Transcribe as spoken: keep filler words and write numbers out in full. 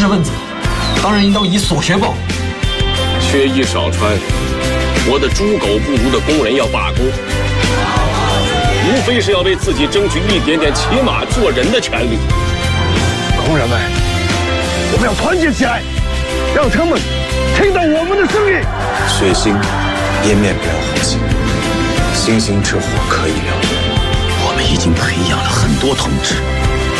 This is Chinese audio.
识分子，当然应当以所学报。 缺衣少穿，活得猪狗不如的工人要罢工，无非是要为自己争取一点点起码做人的权利。 工人们，我们要团结起来，让他们听到我们的声音。 血腥湮灭不了红星，星星之火可以燎原。 我们已经培养了很多同志。